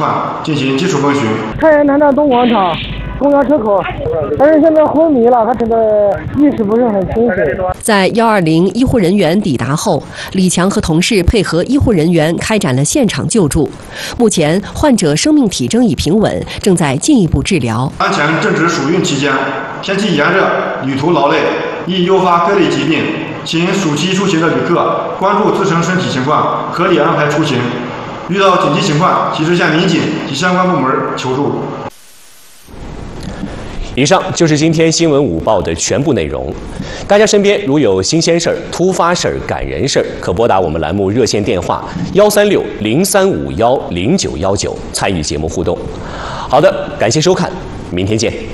况进行基础问询。 太原南大东广场公交车口，但是现在昏迷了，他这个意识不是很清醒。 在120医护人员抵达后，李强和同事配合医护人员开展了现场救助。目前，患者生命体征已平稳，正在进一步治疗。 当前正值暑运期间，天气炎热，旅途劳累，易诱发各类疾病，请暑期出行的旅客关注自身身体情况，合理安排出行。遇到紧急情况，及时向民警及相关部门求助。 以上就是今天新闻午报的全部内容。大家身边如有新鲜事儿、突发事儿、感人事儿，可拨打我们栏目热线电话136-0351-0919参与节目互动。好的，感谢收看，明天见。